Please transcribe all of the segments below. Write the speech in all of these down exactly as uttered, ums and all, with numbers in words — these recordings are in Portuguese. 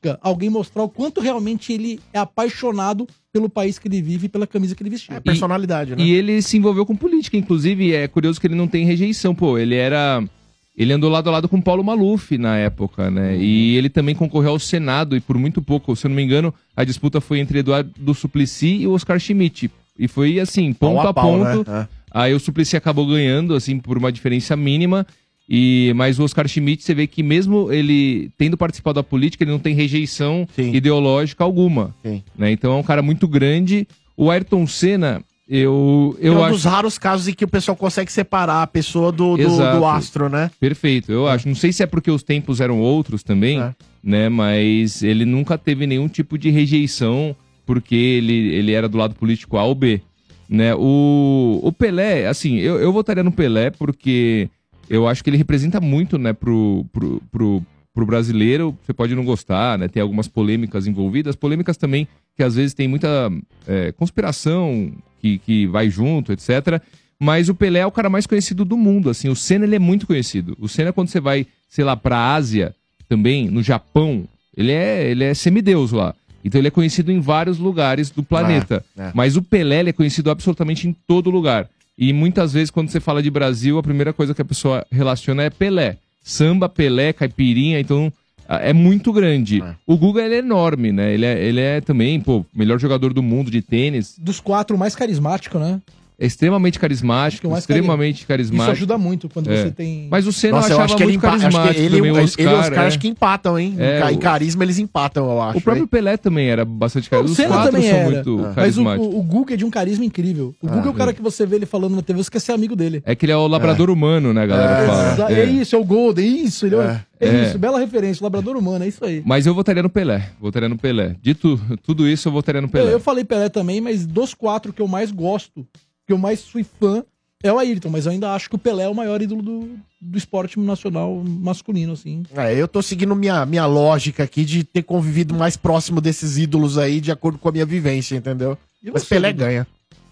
política alguém mostrar o quanto realmente ele é apaixonado pelo país que ele vive e pela camisa que ele vestiu. É personalidade, e, né? E ele se envolveu com política, inclusive é curioso que ele não tem rejeição, pô, ele era... Ele andou lado a lado com o Paulo Maluf na época, né? Uhum. E ele também concorreu ao Senado e por muito pouco, se eu não me engano, a disputa foi entre Eduardo Suplicy e o Oscar Schmidt. E foi assim, ponto pau a, a pau, ponto. Né? É. Aí o Suplicy acabou ganhando, assim, por uma diferença mínima. E, mas o Oscar Schmidt, você vê que mesmo ele tendo participado da política, ele não tem rejeição Sim. ideológica alguma. Né? Então é um cara muito grande. O Ayrton Senna... Eu, eu é um acho... dos raros casos em que o pessoal consegue separar a pessoa do, do, do astro, né? Perfeito, eu acho. Não sei se é porque os tempos eram outros também, é. né? Mas ele nunca teve nenhum tipo de rejeição porque ele, ele era do lado político A ou B. Né? O, o Pelé, assim, eu, eu votaria no Pelé porque eu acho que ele representa muito, né, pro, pro, pro, pro brasileiro. Você pode não gostar, né? Tem algumas polêmicas envolvidas. Polêmicas também que às vezes tem muita é, conspiração... Que, que vai junto, etcétera. Mas o Pelé é o cara mais conhecido do mundo, assim. O Senna, ele é muito conhecido. O Senna, quando você vai, sei lá, pra Ásia, também, no Japão, ele é, ele é semideus lá. Então ele é conhecido em vários lugares do planeta. É, é. Mas o Pelé, ele é conhecido absolutamente em todo lugar. E muitas vezes, quando você fala de Brasil, a primeira coisa que a pessoa relaciona é Pelé. Samba, Pelé, caipirinha, então... É muito grande. É. O Guga, ele é enorme, né? Ele é, ele é também, pô, melhor jogador do mundo de tênis. Dos quatro, mais carismático, né? É extremamente carismático, mais extremamente cari... carismático. Isso ajuda muito quando é. você tem... Mas o Senna Nossa, eu achava eu acho que muito ele empa... carismático acho que ele, também, ele, o Oscar, ele e os caras é. acho que empatam, hein? É, em carisma eles empatam, eu acho. O próprio hein? Pelé também era bastante carismático. O Senna os quatro também são era. muito Ah. carismáticos. Mas o, o, o Guga é de um carisma incrível. O ah, Guga é o cara que você vê ele falando na T V, você quer ser amigo dele. É que ele é o labrador é. humano, né, a galera é. fala. É. é isso, é o Golden, isso. Ele é. É, é isso, é. bela referência, o labrador humano, é isso aí. Mas eu votaria no Pelé, votaria no Pelé. Dito tudo isso, eu votaria no Pelé. Eu, eu falei Pelé também, mas dos quatro que eu mais gosto, que eu mais fui fã, é o Ayrton, mas eu ainda acho que o Pelé é o maior ídolo do, do esporte nacional masculino, assim. É, eu tô seguindo minha, minha lógica aqui de ter convivido mais próximo desses ídolos aí, de acordo com a minha vivência, entendeu? E mas você, Pelé Dudu? ganha.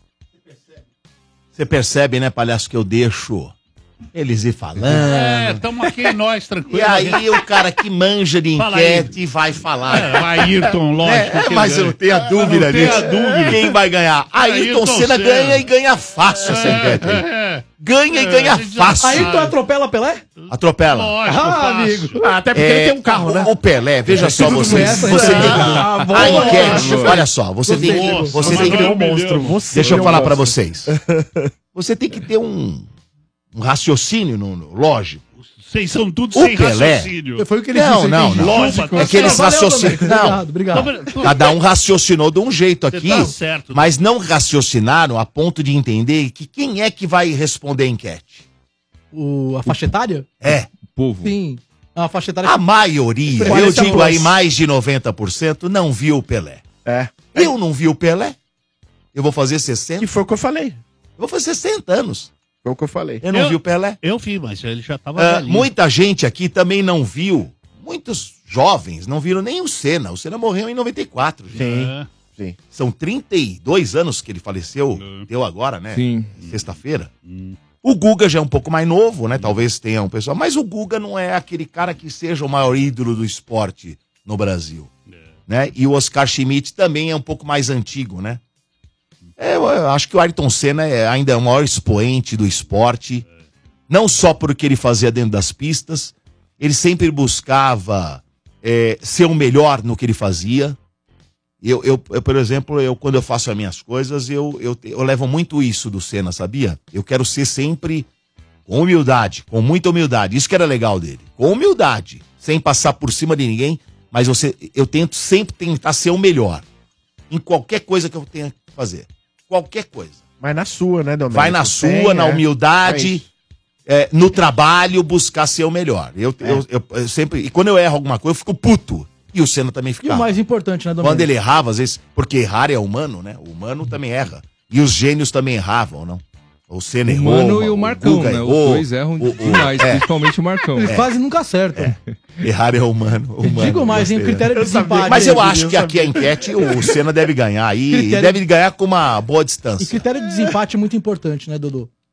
Você percebe, né, palhaço, que eu deixo eles ir falando. É, estamos aqui nós, tranquilo. E aí o cara que manja de Fala enquete aí. vai falar. É, o Ayrton, lógico. É, que mas ele eu não tenho a ganha. dúvida Eu não tenho a disso. dúvida. Quem vai ganhar? Ayrton, Ayrton Senna Senna. ganha e ganha fácil essa enquete aí. É. Ganha É, e ganha a gente já fácil. Ayrton atropela Pelé? Atropela. Lógico, Ah, fácil. amigo. Ah, até porque É, ele tem um carro, né? O Pelé, veja só vocês. essa, Você essa. tem Ah, boa, a enquete, boa. olha só, você tem que, Nossa, você mas tem que não me deu. Você Deixa eu é um falar pra monstro. vocês. Você tem que ter um, um raciocínio, no, no- lógico. Vocês são tudo O sem Pelé- raciocínio. Foi o que ele Não, disse. não, entendi. não. Lógico. É que eles Valeu, raciocinam. Domênico. Não, Obrigado, obrigado. cada um raciocinou de um jeito Você aqui, tá certo. mas não raciocinaram a ponto de entender que quem é que vai responder a enquete. O, a faixa etária? É, Povo. Sim. A faixa etária. a maioria, eu quarenta digo plus. aí mais de noventa por cento, não viu o Pelé. É. Eu não vi o Pelé. Eu vou fazer sessenta. Que foi o que eu falei. Eu vou fazer sessenta anos. Foi o que eu falei. Eu não Eu- vi o Pelé. Eu vi, mas ele já tava Ah, velhinho. muita gente aqui também não viu. Muitos jovens não viram nem o Senna. O Senna morreu em noventa e quatro. gente. Sim. É. Sim. São trinta e dois anos que ele faleceu. Deu agora, né? Sim. Sexta-feira. O Guga já é um pouco mais novo, né? Talvez tenha um pessoal. Mas o Guga não é aquele cara que seja o maior ídolo do esporte no Brasil. Né? E o Oscar Schmidt também é um pouco mais antigo, né? É, eu eu acho que o Ayrton Senna é ainda o maior expoente do esporte. Não só por o que ele fazia dentro das pistas. Ele sempre buscava é, ser o melhor no que ele fazia. Eu, eu, eu, por exemplo, eu, quando eu faço as minhas coisas, eu, eu, eu levo muito isso do Senna, sabia? Eu quero ser sempre com humildade, com muita humildade. Isso que era legal dele. Com humildade, sem passar por cima de ninguém, mas você, eu tento sempre tentar ser o melhor. Em qualquer coisa que eu tenha que fazer. Qualquer coisa. Mas na sua, né, Domênico? Vai na Tem, sua, na é. É humildade, isso. é, no trabalho, buscar ser o melhor. Eu, eu, eu, eu sempre. E quando eu erro alguma coisa, eu fico puto. E o Senna também E ficava. o mais importante, né, Domênico? Quando ele errava, às vezes, porque errar é humano, né? O humano também erra. E os gênios também erravam, não? O Senna O errou. Mano e o Marcão, Guga né? errou, Os dois erram o- o- demais, é, principalmente o Marcão. Eles quase nunca acertam. errar é humano. humano Digo mais, hein? O gostei, critério de né? desempate. Mas eu aí, acho que aqui a enquete, o Senna deve ganhar. E Critério- deve ganhar com uma boa E distância. critério de desempate é muito importante, né, Dodô?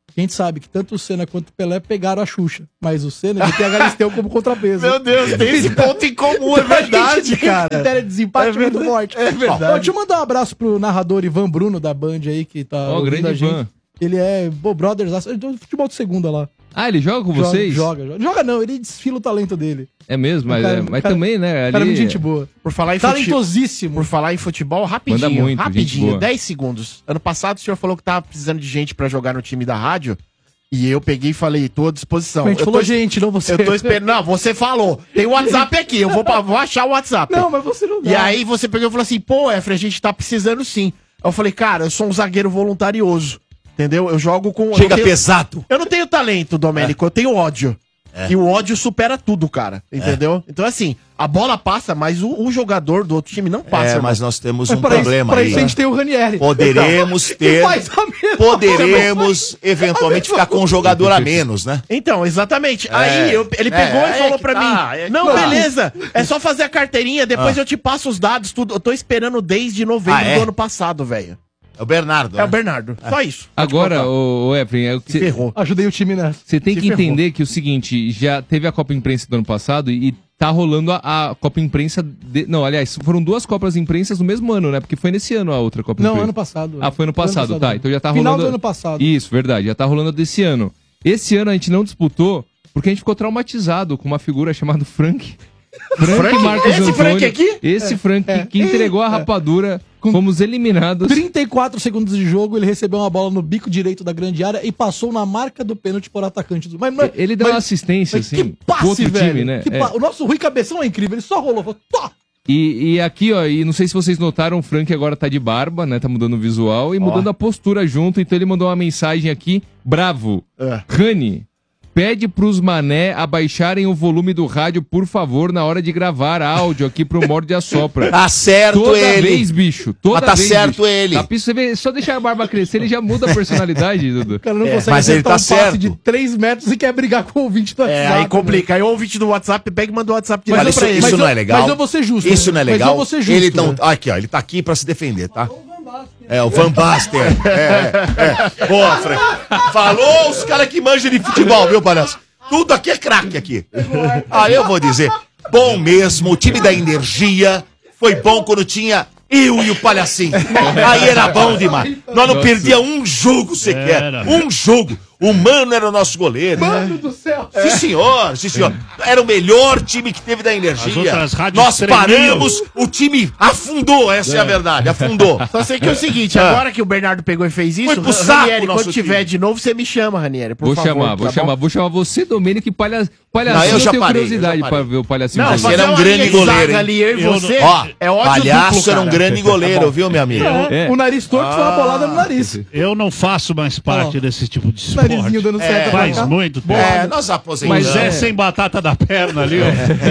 A gente sabe que tanto o Senna quanto o Pelé pegaram a Xuxa, mas o Senna ele tem a Galisteu como contrapeso. Meu Deus, tem esse ponto em comum, é verdade, cara. Critério de desempate É muito verdade, forte. é verdade. Ó, deixa eu mandar um abraço pro narrador Ivan Bruno da Band aí, que tá Ó, ouvindo grande a gente. Ivan. Ele é Bo Brothers, ele é do futebol de segunda lá. Ah, ele joga com Joga, vocês? Joga, joga. Joga não, ele desfila o talento dele. É mesmo, mas, O cara- é- mas o cara- também, né? O cara é muito ali- gente boa. Por falar em futebol, Talentosíssimo. por falar em futebol, rapidinho, Manda muito, gente rapidinho, boa. dez segundos. Ano passado o senhor falou que tava precisando de gente pra jogar no time da rádio, e eu peguei e falei, tô à disposição. A gente eu falou tô, gente, não você. Eu tô esperando, não, você falou. Tem o WhatsApp aqui, eu vou, pra- vou achar o WhatsApp. Não, mas você não dá. E aí você pegou e falou assim, pô, Efra, a gente tá precisando sim. Eu falei, cara, eu sou um zagueiro voluntarioso, entendeu? Eu jogo com... eu Chega não tenho- pesado. Eu não tenho talento, Domênico, eu tenho ódio. E o ódio supera tudo, cara, entendeu? Então assim, a bola passa, mas o, o jogador do outro time não passa. É, irmão. mas nós temos Mas um pra problema isso, pra aí. isso a gente tem o Ranieri. Poderemos Que ter... faz a mesma Poderemos, eventualmente, ficar com um jogador a menos, né? Então, exatamente. É, Aí eu- ele é, pegou e é falou que pra tá, mim: é que não, tá. beleza, é só fazer a carteirinha, depois Ah. eu te passo os dados, tudo. Eu tô esperando desde novembro Ah, é? do ano passado, velho. É o Bernardo. É né? o Bernardo. Só isso. Pode Agora, contar. o, o Efren, é o que Se você- ferrou. Ajudei o time nessa. você tem Se que ferrou. entender que é o seguinte, já teve a Copa Imprensa do ano passado e tá rolando a, a Copa Imprensa... de- não, aliás, foram duas Copas Imprensas no mesmo ano, né? Porque foi nesse ano a outra Copa Não, Imprensa. ano passado. Ah, foi ano passado, tá. Então já tá Final rolando... do ano passado. Isso, verdade. Já tá rolando desse ano. Esse ano a gente não disputou porque a gente ficou traumatizado com uma figura chamada Frank. Frank, Frank? Marcos Esse Antônio. Frank aqui? Esse Frank é. que entregou a rapadura. Fomos eliminados. trinta e quatro segundos de jogo, ele recebeu uma bola no bico direito da grande área e passou na marca do pênalti por atacante do. Mas, mas- Ele deu mas- uma assistência, mas assim, que pro passe, outro velho. time, né? Que É. pa- O nosso Rui Cabeção é incrível, ele só rolou. Falou, Tó! E, e aqui, ó, e não sei se vocês notaram, o Frank agora tá de barba, né? Tá mudando o visual e mudando a postura junto. Então ele mandou uma mensagem aqui, bravo. É. Rani, pede pros mané abaixarem o volume do rádio, por favor, na hora de gravar áudio aqui pro Morde a Sopra. Tá certo Toda ele. vez, bicho. Toda Mas tá vez, certo bicho. ele. Tá, você vê, só deixar a barba crescer, ele já muda a personalidade, Dudu. O cara não É, consegue mas ele acertar tá um certo. passe de três metros e quer brigar com o ouvinte do É, aí complica. Aí o ouvinte do WhatsApp pega e manda o WhatsApp direto Olha, isso, pra ele. isso Mas não eu- é legal. mas eu vou ser justo, Isso né? não é Mas legal. eu vou ser justo, Ele não... né? Aqui, ó, ele tá aqui pra se defender, tá? É, o Van Basten. É, é. Boa, Frank. Falou os caras que manjam de futebol, viu, palhaço? Tudo aqui é craque aqui. Aí eu vou dizer, bom mesmo, o time da energia foi bom quando tinha eu e o palhacinho. Aí era bom demais. Nós não perdíamos um jogo sequer. Era. Um jogo. O Mano era o nosso goleiro. Mano do céu! Sim, senhor, sim, senhor. Era o melhor time que teve da energia. As outras rádios Nós tremiam. paramos, o time afundou, essa é, a verdade, afundou. Só sei que é o seguinte, Ah. agora que o Bernardo pegou e fez isso, Foi pro saco Ranieri, o nosso quando tiver time. de novo, você me chama, Ranieri, por Vou favor. chamar, vou tá chamar, bom? vou chamar você, Domênico, e palha... palhacinho. Não, eu já tenho parei, curiosidade eu já parei. pra ver o palhacinho. Não, jogar. Você era um fazer uma grande linha de goleiro, zaga hein? ali, eu e Eu você, Ó, é ódio palhaço duplo, era um cara. grande goleiro, viu, meu amigo? É, É. O nariz torto foi uma bolada no nariz. Eu não faço mais parte Ó. desse tipo de Narizinho esporte. dando certo. Faz pra cá. muito tempo. É, nós aposentamos. Mas é sem batata da perna ali,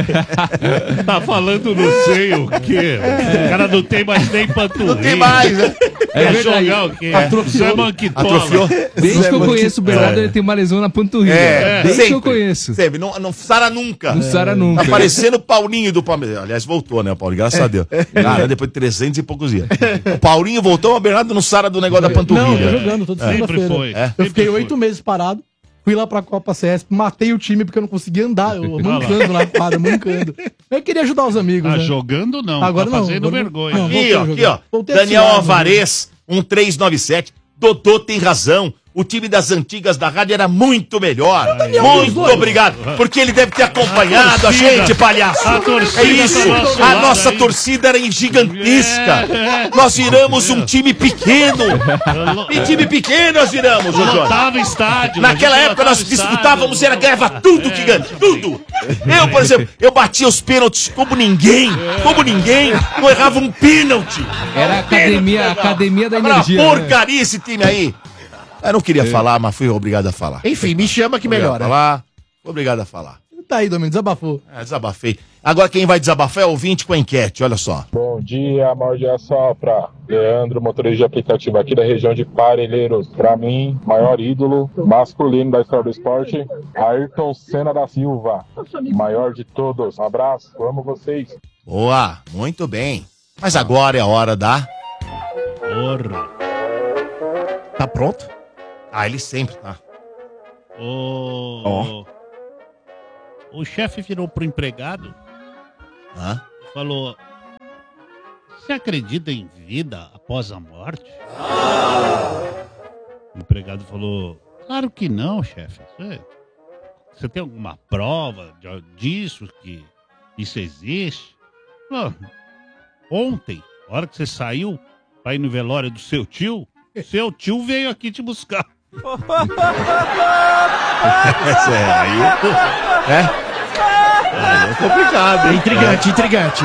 ó. Tá falando não sei o quê. O cara não tem mais nem panturrilha. Não tem mais, né? É É verdade. jogar o quê? Atrofiou. Zé Manquitola. Atrofiou. Desde que eu Zé conheço o Bernardo, É. ele tem uma lesão na panturrilha. É, Desde que eu sempre, conheço. Sempre, não, não sara nunca. Não sara nunca. Tá parecendo o Paulinho do Palmeiras. Aliás, voltou, né, o Paulinho? Graças a Deus. Cara, depois de trezentos e poucos dias. O Paulinho voltou, o Bernardo não sara do negócio da Não, tô panturrilha. jogando toda Sempre segunda-feira. foi. É. Eu Sempre fiquei foi. oito meses parado. Fui lá pra Copa C S, matei o time porque eu não conseguia andar, eu mancando na quadra, mancando. Eu queria ajudar os amigos, Tá né? jogando não, Agora tá não, fazendo agora não. vergonha. Não. Aqui, voltei ó, a aqui, jogar. ó. Voltei a Daniel suar, Alvarez, um três nove sete. Dodô tem razão. O time das antigas da rádio era muito melhor. Muito obrigado. Porque ele deve ter acompanhado a, A torcida. gente, palhaço. A torcida É isso. tá do nosso A lado nossa aí. torcida era gigantesca. É, é. Nós viramos um time pequeno. E time pequeno nós viramos, ô Jorge. Lotava estádio. Naquela a gente época lotava nós disputávamos, estádio. era ganhava tudo que ganha, tudo. Eu, por exemplo, eu batia os pênaltis como ninguém, como ninguém, não errava um pênalti. Era a academia, a academia da Era energia. né? porcaria esse time aí. Eu não queria falar, mas fui obrigado a falar. Enfim, me chama que Obrigado a melhora. falar, fui obrigado a falar. Tá aí, Domingos, desabafou. É, desabafei. Agora quem vai desabafar é o ouvinte com a enquete, olha só. Bom dia, Morde a Sopra. Leandro, motorista de aplicativo aqui da região de Parelheiros. Pra mim, maior ídolo masculino da história do esporte, Ayrton Senna da Silva. Maior de todos. Um abraço, amo vocês. Boa, muito bem. Mas agora é a hora da... Porra. Tá pronto? Ah, ele sempre tá. O, Ó. o chefe virou pro empregado Hã? e falou: você acredita em vida após a morte? O empregado falou: claro que não, chefe. Você, você tem alguma prova de- disso, que isso existe? Falou, ontem, a hora que você saiu pra ir no velório do seu tio, seu tio veio aqui te buscar. aí. É? É complicado, É hein? intrigante, intrigante.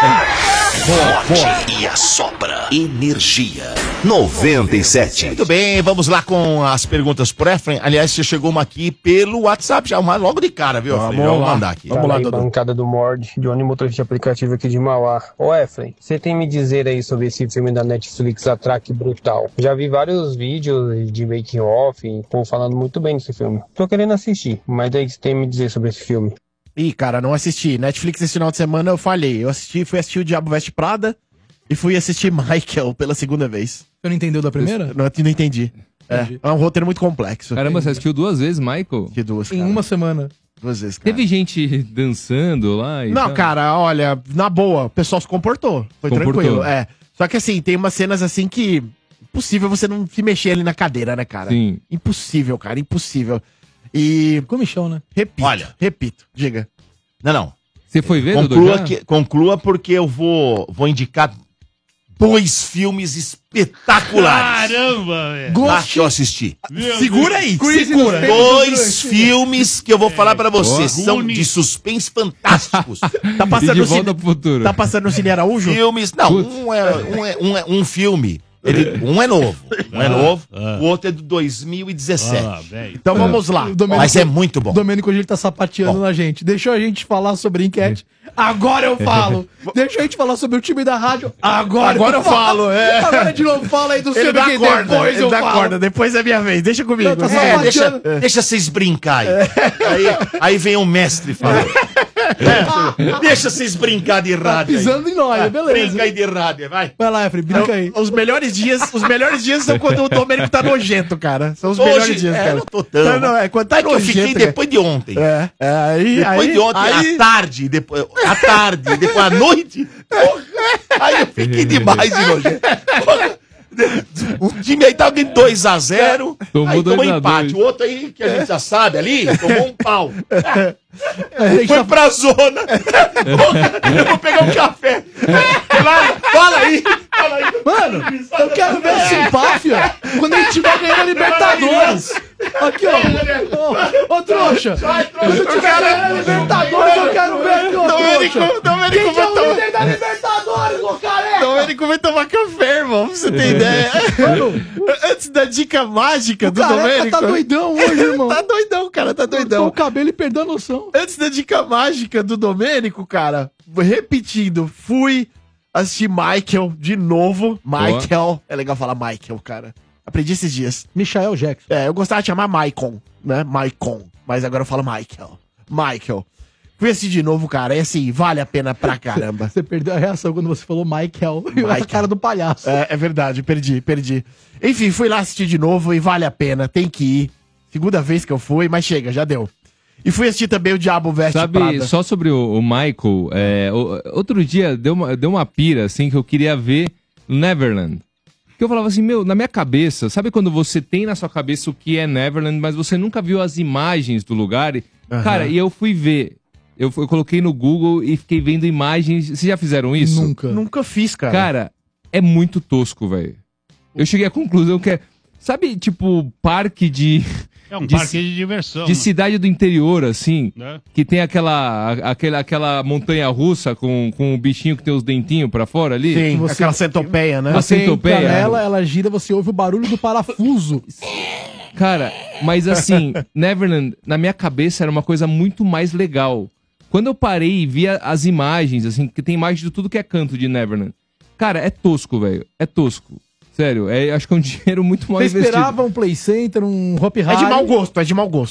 Morde e assopra. Energia noventa e sete. Muito bem, vamos lá com as perguntas pro Efraim. Aliás, você chegou uma aqui pelo WhatsApp já, uma logo de cara, viu, Efraim? Vamos Vamos lá. mandar aqui. Vamos lá, Fala aí, Dodô. bancada do Mord, Johnny, motorista de aplicativo aqui de Mauá. Ô Efraim, você tem me dizer aí sobre esse filme da Netflix, Atraque Brutal? Já vi vários vídeos de making off, e pô, falando muito bem desse filme. Tô querendo assistir, mas daí você tem me dizer sobre esse filme? Ih, cara, não assisti. Netflix esse final de semana eu falhei. Eu assisti, fui assistir o Diabo Veste Prada e fui assistir Michael pela segunda vez. Você não entendeu da primeira? Não, não entendi. É, Entendi. é um roteiro muito complexo. Caramba, você assistiu duas vezes, Michael? Que duas, Em cara. uma semana. Duas vezes, cara. Teve gente dançando lá e Não, tal? cara, olha, na boa, o pessoal se comportou. Foi Comportou. tranquilo, é. Só que assim, tem umas cenas assim que... Impossível você não se mexer ali na cadeira, né, cara? Sim. Impossível, cara, impossível. E... Comichão, né? Repito, Olha. repito, diga. Não, não. Você foi ver, Dudu? Conclua, já? que, conclua porque eu vou, vou indicar dois filmes espetaculares. Caramba, velho. Tá, que eu assisti. Meu Segura aí, Crazy segura. no Dois filmes que eu vou falar pra você. Boa. São de suspense fantásticos. Tá E passando de no volta cine... pro futuro. Tá passando no Cine Araújo? Filmes. Não, Putz. um é, um, é, um, é, um filme. Ele, um é novo. Um é Ah, novo. ah. O outro é de dois mil e dezessete. Ah, velho. Então vamos lá. O Domênico- Mas é muito bom. O Domênico hoje ele tá sapateando Bom. na gente. Deixou a gente falar sobre a enquete. Agora eu falo. Deixou a gente falar sobre o time da rádio. Agora, Agora eu falo, é. Agora de novo, fala aí do Ele seu dá que corda, depois ele eu dá falo. corda, depois é minha vez, deixa comigo. Não, tá É, sapateando. deixa, deixa vocês brincar aí. aí. Aí vem o mestre falando. É, deixa vocês brincar de Tá rádio aí. pisando em nós, Ah, beleza. Brinca aí de rádio, vai. Vai lá, Efraim, brinca aí. Os melhores dias, os melhores dias são quando o Domênico tá nojento, cara. São os melhores dias, é, cara. não tô tão. Não, não, é quando tá É que eu fiquei nojento, cara. depois de ontem. É, é, aí, Depois aí, de ontem, aí, à tarde, depois, à tarde, depois à noite. Porra, aí eu fiquei demais de nojento. Porra, o time aí tava de dois a zero. Tomou Aí tomou dois a empate. dois. O outro aí, que a gente já sabe ali, tomou um pau. A gente Foi tá- pra zona. Porra, eu vou pegar um café. Fala, fala aí. Fala aí. Mano, eu quero ver esse empáfia quando a gente tiver ganhando a Libertadores. Aqui, ó. Ô, ô, trouxa. Quando eu tiver ganhando a Libertadores, eu quero ver aqui, ó, Domênico, trouxa. Domênico Quem que é vai o tomar, líder da Libertadores, ô careca? Domênico vai tomar café, irmão, pra você ter ideia. Antes da dica mágica O do careca Domênico. tá doidão hoje, irmão. Tá doidão, cara, tá Cortou doidão. o cabelo e perdeu a noção. Antes da dica mágica do Domênico, cara, repetindo, fui assistir Michael de novo. Michael. É legal falar Michael, cara. Aprendi esses dias. Michael Jackson. É, eu gostava de chamar Maicon, né? Maicon. Mas agora eu falo Michael. Michael. Fui assistir de novo, cara. E assim, vale a pena pra caramba. Você perdeu a reação quando você falou Michael. E a Michael. cara do palhaço. É, é verdade, perdi, perdi. Enfim, fui lá assistir de novo e vale a pena. Tem que ir. Segunda vez que eu fui, mas chega, já deu. E fui assistir também o Diabo Veste Sabe, Prada. só sobre o, o Michael, é, o- outro dia deu uma, deu uma pira, assim, que eu queria ver Neverland. Que eu falava assim, meu, na minha cabeça, sabe quando você tem na sua cabeça o que é Neverland, mas você nunca viu as imagens do lugar? E- Aham. Cara, e eu fui ver. Eu, fui- eu coloquei no Google e fiquei vendo imagens. Vocês já fizeram isso? Nunca. Nunca fiz, cara. Cara, é muito tosco, velho. Eu cheguei à conclusão que é. Sabe, tipo, parque de. É um de parque ci- de diversão. De né? cidade do interior, assim. Né? Que tem aquela, a- aquela, aquela montanha russa com, com o bichinho que tem os dentinhos pra fora ali. Sim, Você- aquela centopeia, né? Você- Você entra centopeia. nela, ela gira, você ouve o barulho do parafuso. Cara, mas assim, Neverland, na minha cabeça, era uma coisa muito mais legal. Quando eu parei e vi a- as imagens, assim, que tem imagens de tudo que é canto de Neverland. Cara, é tosco, velho. É tosco. Sério, é, acho que é um dinheiro muito mal Você investido. esperava um Play Center, um Hop É Harry. de mau gosto, é de mau gosto.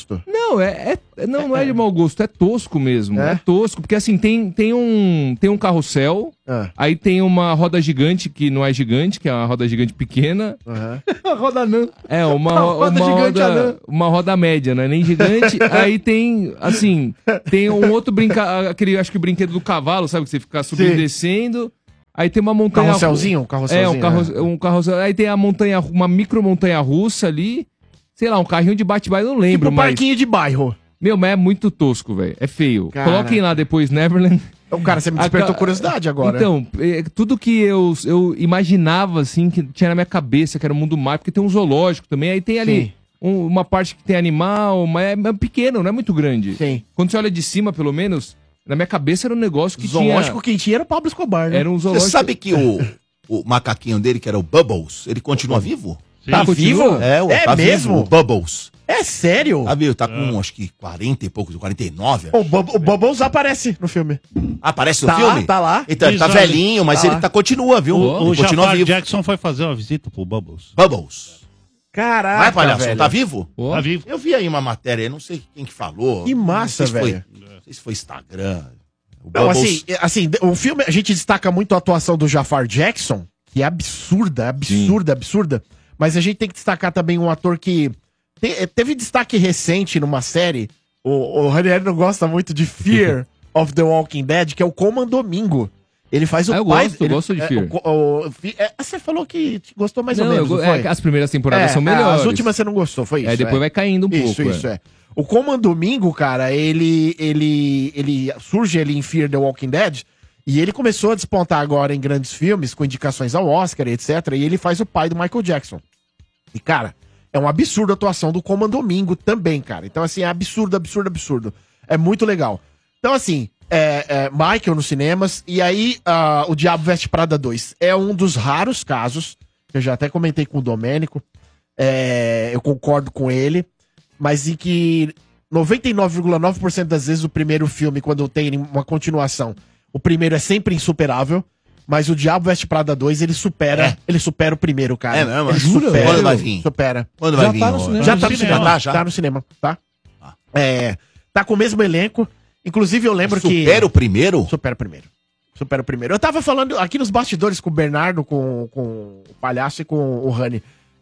Não, é, é- não, não é de mau gosto, é tosco mesmo. É, É? tosco, porque assim, tem, tem, um, tem um carrossel, Ah. aí tem uma roda gigante que não é gigante, que é uma roda gigante pequena. Aham. A roda não. É, uma, Uma ro- roda uma, gigante roda, anã. uma roda média, né? Nem gigante. Aí tem, assim, tem um outro brinca, aquele, acho que brinquedo do cavalo, sabe? Que você fica subindo Sim. e descendo. Aí tem uma montanha... Carrosselzinho? Um carrosselzinho, É, um, carro, um carrossel. Aí tem a montanha, uma micro montanha russa ali. Sei lá, um carrinho de bate-bate, não lembro, Tipo um mas... parquinho de bairro. Meu, mas é muito tosco, velho. É feio. Caraca. Coloquem lá depois Neverland. Então, cara, você me despertou Aca- curiosidade agora. Então, é, tudo que eu, eu imaginava, assim, que tinha na minha cabeça, que era o mundo mágico, porque tem um zoológico também, aí tem ali Sim. um- uma parte que tem animal, mas é, é pequeno, não é muito grande. Sim. Quando você olha de cima, pelo menos, na minha cabeça era um negócio que Zoológico, tinha... quem tinha era o Pablo Escobar, né? Era um Você zoológico... sabe que o, o macaquinho dele, que era o Bubbles, ele continua vivo? Tá continua? vivo? É, o- É tá mesmo? vivo, o Bubbles. É sério? Tá vivo, tá com acho que quarenta e poucos, quarenta e nove. O, Bub- o Bubbles aparece no filme. Aparece no Tá, filme? tá lá. Então, ele tá Diz, olha, velhinho, mas tá ele lá. tá, continua, viu? O, o Ele continua Jafar vivo. Jackson foi fazer uma visita pro Bubbles. Bubbles. Caraca, Vai, palhaço, velho. tá vivo? Ó, Tá vivo. Eu vi aí uma matéria, eu não sei quem que falou. Que massa, não sei se velho. Foi, não sei se foi Instagram. O Não, Bubbles- assim, é- assim, o filme, a gente destaca muito a atuação do Jafar Jackson, que é absurda, absurda, absurda. Mas a gente tem que destacar também um ator que te- eh, teve destaque recente numa série. O, o Ranieri não gosta muito de Fear of the Walking Dead, que é o Coman Domingo. Ele faz o Ah, eu pai... gosto, eu ele- gosto de é, Fear. o co- o- fi- é, você falou que te gostou mais não, ou menos, eu não go- foi? é, as primeiras temporadas É, são é, melhores. As últimas você não gostou, foi isso? É, depois é. vai caindo um Isso, pouco. isso, é. O Coman Domingo, cara, ele, ele, ele surge ali em Fear the Walking Dead e ele começou a despontar agora em grandes filmes, com indicações ao Oscar, etcétera. E ele faz o pai do Michael Jackson. E, cara, é um absurdo a atuação do Coman Domingo também, cara. Então, assim, é absurdo, absurdo, absurdo. É muito legal. Então, assim, é, é, Michael nos cinemas. E aí, ah, o Diabo Veste Prada dois é um dos raros casos, que eu já até comentei com o Domênico. É, eu concordo com ele. Mas em que noventa e nove vírgula nove por cento das vezes o primeiro filme, quando tem uma continuação, o primeiro é sempre insuperável. Mas o Diabo Veste Prada dois, ele supera, É. ele supera o primeiro, cara. É mesmo? Ele Jura? supera. Quando vai vir? Supera. Quando Já vai vir? tá no ó? cinema. Já tá no no cinema, cinema. tá, já? tá no cinema, tá? Ah. É, tá com o mesmo elenco. Inclusive, eu lembro que... Supera o primeiro? Supera o primeiro. Supera o primeiro. Eu tava falando aqui nos bastidores com o Bernardo, com, com o Palhaço e com o Rani,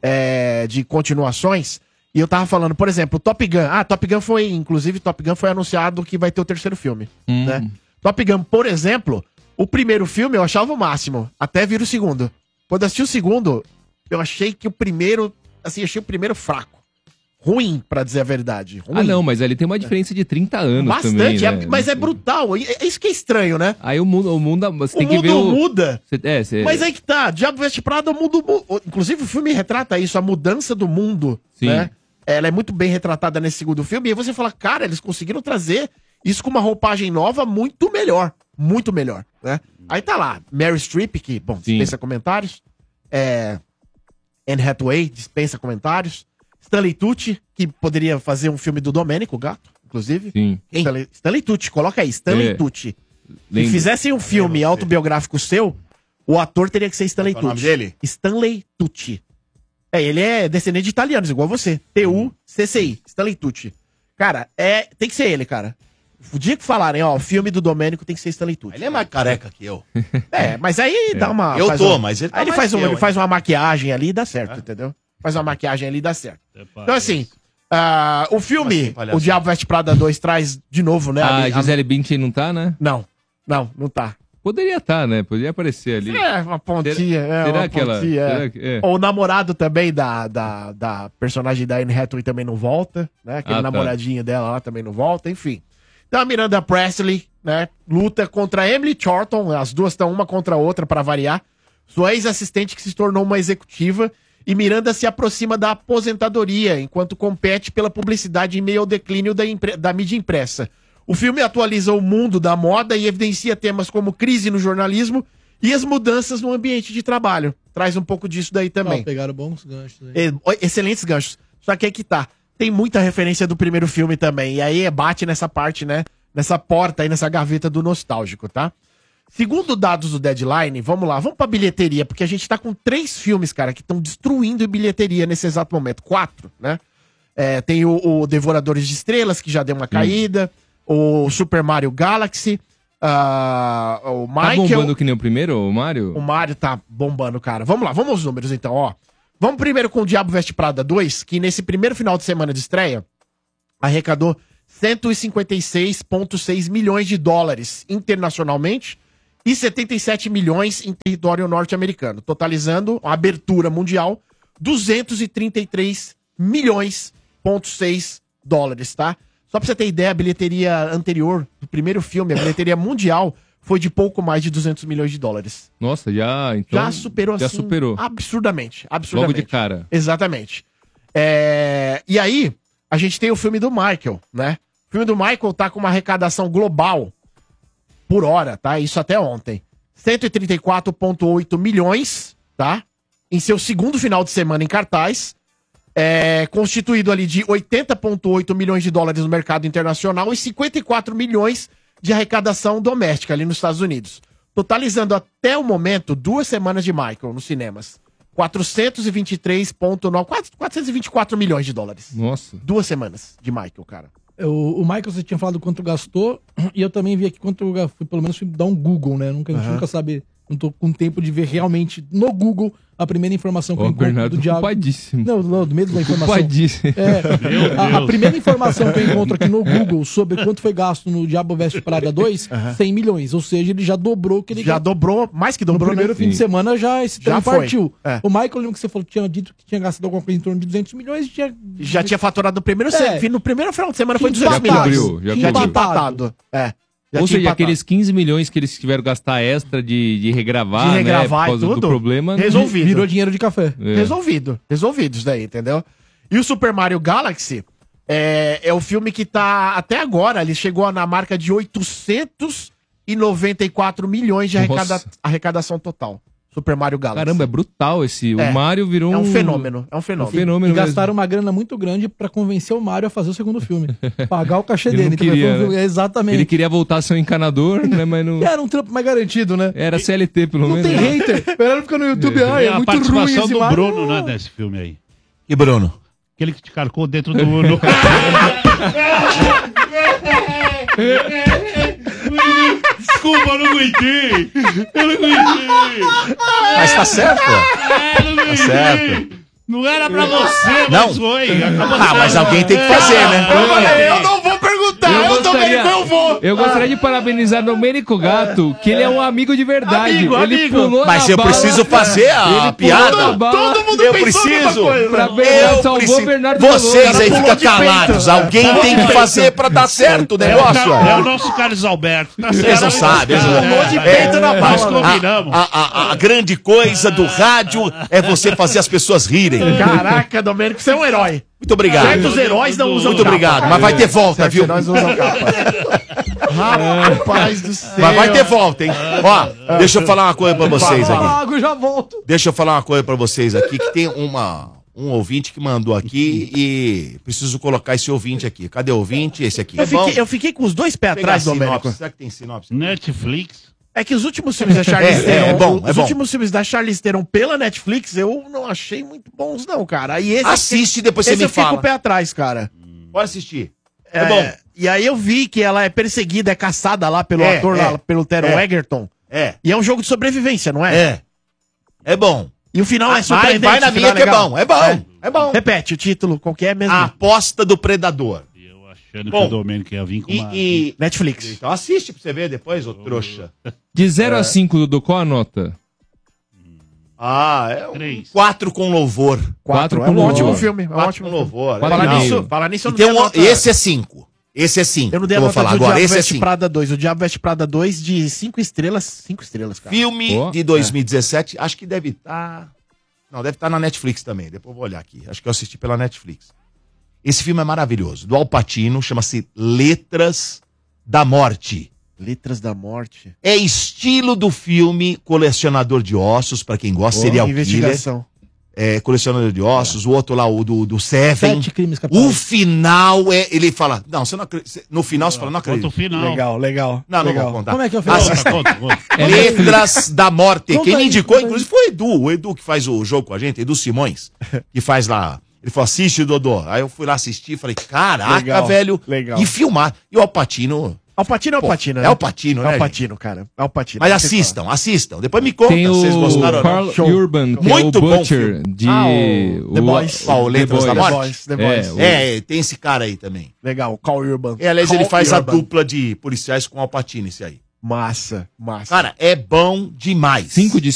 é, de continuações. E eu tava falando, por exemplo, Top Gun. Ah, Top Gun foi, inclusive, Top Gun foi anunciado que vai ter o terceiro filme, Hum. né? Top Gun, por exemplo, o primeiro filme eu achava o máximo, até vir o segundo. Quando eu assisti o segundo, eu achei que o primeiro, assim, achei o primeiro fraco. Ruim, pra dizer a verdade. Ruim. Ah, não, mas ali tem uma diferença de trinta anos Bastante, também, é- né? mas é brutal. E é isso que é estranho, né? Aí o mundo, o mundo você O tem que mundo ver o... muda. Cê- é, cê- Mas aí que tá, Diabo Veste Prada, o mundo. mu- Inclusive, o filme retrata isso, a mudança do mundo. Sim. Né? Ela é muito bem retratada nesse segundo filme. E aí você fala, cara, eles conseguiram trazer isso com uma roupagem nova muito melhor. Muito melhor, né? Aí tá lá, Mary Streep, que, bom, Sim. dispensa comentários. É. Anne Hathaway, dispensa comentários. Stanley Tucci, que poderia fazer um filme do Domênico, o gato, inclusive. Sim. Stanley, Stanley Tucci, coloca aí, Stanley É. Tucci. Se Lembro. fizessem um filme autobiográfico seu, o ator teria que ser Stanley Qual é o Tucci. nome dele? Stanley Tucci. É, ele é descendente de italianos, igual você. T U C C I, Stanley Tucci. Cara, é, tem que ser ele, cara. O dia que falarem, ó, o filme do Domênico tem que ser Stanley Tucci. Ele é mais careca que eu. É, mas aí dá uma... Eu faz tô, uma- mas ele tá Aí ele, mais faz, que um, eu, ele hein? faz uma maquiagem ali e dá certo, entendeu? Faz uma maquiagem ali e dá certo. Então, assim, ah, o filme, assim, palhaço? O Diabo Veste Prada dois traz de novo, né? A ali- a- Gisele Bündchen não tá, né? Não, não, não tá. Poderia estar, né? Poderia aparecer ali. É, uma pontinha. é, será uma que ela- pontinha, é. será que- é. O namorado também da, da, da personagem da Anne Hathaway também não volta, né? Aquele Ah, tá. namoradinho dela lá também não volta, enfim. Então a Miranda Presley, né? Luta contra a Emily Thornton, as duas estão uma contra a outra pra variar. Sua ex-assistente que se tornou uma executiva. E Miranda se aproxima da aposentadoria, enquanto compete pela publicidade em meio ao declínio da, impre- da mídia impressa. O filme atualiza o mundo da moda e evidencia temas como crise no jornalismo e as mudanças no ambiente de trabalho. Traz um pouco disso daí também. Ó, pegaram bons ganchos aí. É, ó, excelentes ganchos. Só que aí que tá. Tem muita referência do primeiro filme também. E aí bate nessa parte, né? Nessa porta aí, nessa gaveta do nostálgico, tá? Segundo dados do Deadline, vamos lá, vamos pra bilheteria, porque a gente tá com três filmes, cara, que estão destruindo bilheteria nesse exato momento. Quatro, né? É, tem o, o Devoradores de Estrelas, que já deu uma caída. O Super Mario Galaxy. ah, o Tá Michael. bombando que nem o primeiro, o Mario? O Mario tá bombando, cara. Vamos lá, vamos aos números então, ó. Vamos primeiro com o Diabo Veste Prada dois, que nesse primeiro final de semana de estreia arrecadou cento e cinquenta e seis vírgula seis milhões de dólares internacionalmente e setenta e sete milhões em território norte-americano, totalizando a abertura mundial duzentos e trinta e três milhões vírgula seis dólares, tá? Só pra você ter ideia, a bilheteria anterior do primeiro filme, a bilheteria mundial, foi de pouco mais de duzentos milhões de dólares. Nossa, já, então, já superou já assim, superou. absurdamente, absurdamente. Logo de cara. Exatamente. É, E aí, a gente tem o filme do Michael, né? O filme do Michael tá com uma arrecadação global por hora, tá? Isso até ontem. cento e trinta e quatro vírgula oito milhões, tá? Em seu segundo final de semana em cartaz. É, constituído ali de oitenta vírgula oito milhões de dólares no mercado internacional e cinquenta e quatro milhões de arrecadação doméstica ali nos Estados Unidos. Totalizando até o momento duas semanas de Michael nos cinemas. quatrocentos e vinte e três vírgula nove, quatrocentos e vinte e quatro milhões de dólares. Nossa. Duas semanas de Michael, cara. O, o Michael, você tinha falado quanto gastou, e eu também vi aqui quanto eu fui, pelo menos fui dar um Google, né? Nunca, A gente Aham. nunca sabe, não tô com tempo de ver realmente no Google a primeira informação que Ó, eu encontro Bernardo, do Diabo. culpadíssimo. Não, não, do medo da informação. Culpadíssimo. É, a, a primeira informação que eu encontro aqui no Google sobre quanto foi gasto no Diabo Veste Prada dois, cem milhões. Ou seja, ele já dobrou o que ele Já dobrou, mais que No dobrou, primeiro né? fim de Sim. semana já esse Já trem foi. partiu. É. O Michael, lembra que você falou que tinha dito que tinha gastado alguma coisa em torno de duzentos milhões e tinha... Já tinha faturado no primeiro, É. se- no primeiro final de semana foi Tinha duzentos empatado. milhões. Já Já tinha empatado. empatado. É. Já Ou tinha seja, empatado. aqueles quinze milhões que eles tiveram que gastar extra de, de regravar, De regravar né? e tudo, do problema. resolvido. Virou dinheiro de café. É. Resolvido. Resolvido isso daí, entendeu? E o Super Mario Galaxy é, é o filme que tá, até agora, ele chegou na marca de oitocentos e noventa e quatro milhões de arrecada- Nossa. arrecadação total. Super Mario Galaxy. Caramba, é brutal esse. É. O Mario virou É um fenômeno, é um Um fenômeno. fenômeno E mesmo. gastaram uma grana muito grande pra convencer o Mário a fazer o segundo filme. Pagar o cachê Ele dele. não Então, queria, foi um filme- né? Exatamente. Ele queria voltar a ser um encanador, né? Mas não. Era um trampo mais garantido, né? Era C L T, pelo Não menos. tem né? hater. Melhor ficar no YouTube. É. Ai, E é a muito ruim participação esse do Mário. Bruno, né, nesse filme aí. E Bruno? Aquele que te carcou dentro do Uno. Desculpa, eu não aguentei. Eu não aguentei. Mas tá certo? É, eu não aguentei. certo. Não era pra você, Não? mas foi. Acabou Ah, mas alguém tem que fazer, né? Eu falei, eu não vou perguntar, eu, Eu também gostaria, não vou. eu gostaria de parabenizar Domênico Gato, que ele é um amigo de verdade. Amigo, ele amigo. pulou Mas na eu bala, preciso fazer a Ele pulou piada. na bala. Todo mundo Eu pensou a mesma preciso. coisa. Pra Bernardo, Eu salvou preciso. Bernardo Vocês Veloso. aí Ela ficam pulou de calados. peito. Alguém tem que fazer pra dar certo o negócio. É o nosso Carlos Alberto. Tá Vocês certo? não sabem. eles não- Pulou de É. peito na Nós bala. combinamos. A, a- a grande coisa do rádio é você fazer as pessoas rirem. Caraca, Domênico, você é um herói. Muito obrigado. Certos heróis não usam Muito capa. obrigado. Mas vai ter volta, Certos viu? heróis não usam capa. Rapaz do céu. Mas vai ter volta, hein? Ó, deixa eu falar uma coisa pra vocês aqui. Água, já volto. Deixa eu falar uma coisa pra vocês aqui, que tem uma, um ouvinte que mandou aqui e preciso colocar esse ouvinte aqui. Cadê o ouvinte? Esse aqui. Eu Bom, fiquei, eu fiquei com os dois pés pegar atrás, a sinopse. Domênico. Será que tem sinopse? Netflix. É que os últimos filmes da Charlize É, Theron, é, é bom, os é bom. últimos filmes da Charlize Theron pela Netflix, eu não achei muito bons não, cara. E esse Assiste e depois esse você me eu fiquei com fala. o pé atrás, cara. Pode assistir. É, bom. E aí eu vi que ela é perseguida, é caçada lá pelo É, ator, é. lá, pelo Teron É. Egerton. É. E é um jogo de sobrevivência, não é? É. É bom. E o final é Vai, surpreendente. vai na o final minha que é legal. bom. É bom. É bom. Repete o título, qual que é mesmo? A aposta do predador. Eu achando Bom, que o Domênico ia vir com E, uma... e- Netflix. Então assiste pra você ver depois, ô trouxa. De zero a cinco, Dudu, qual a nota? Ah, é um Três. quatro com louvor. Quatro É um com ótimo louvor. filme. É um Quatro ótimo com filme. louvor. Quatro Falar e nisso, meio. falar nisso eu E não tem dei a um, nota. esse é cinco. Esse é cinco. Eu não dei a vou nota falar do agora. Diabo Esse é Veste cinco. Prada dois. O Diabo Veste Prada dois de cinco estrelas. cinco estrelas, cara. Filme Ó, de dois mil e dezessete, acho que deve estar. Não, deve estar na Netflix também. Depois eu vou olhar aqui. Acho que eu assisti pela Netflix. Esse filme é maravilhoso. Do Al Pacino, chama-se Letras da Morte. Letras da Morte. É estilo do filme Colecionador de Ossos, pra quem gosta, serial killer. Investigação. É, Colecionador de Ossos, o outro lá, o do, do Seven. Sete crimes capitais. O final é. Ele fala. Não, você não acredita. No final você fala, não Conta o acredito. final. Legal, legal. Não, não legal. vou contar. Como é que é o final? Assista. Conta, conta, conta. Letras da Morte. Conta Quem me aí, indicou, conta aí. inclusive, foi o Edu. O Edu que faz o jogo com a gente, Edu Simões, que faz lá. Ele falou, assiste, Dodô. Aí eu fui lá assistir, falei, caraca, Legal, velho. legal. E filmar. E o Al Pacino... Al Pacino é o Pô, Pacino, é o Pacino, né, É o Pacino, cara. É o Pacino. Mas assistam, assistam. Depois me conta Tem se vocês o gostaram ou Carl não. Show. Urban, que Muito é o bom Butcher filme. de... Ah, o The Boys. Ah, o Letras da The Morte? Boys, The É, Boys. o- É, tem esse cara aí também. Legal, Carl Urban. É, aliás, Carl ele faz Urban. a dupla de policiais com o Al Pacino, esse aí. Massa, massa. Cara, é bom demais. Cinco de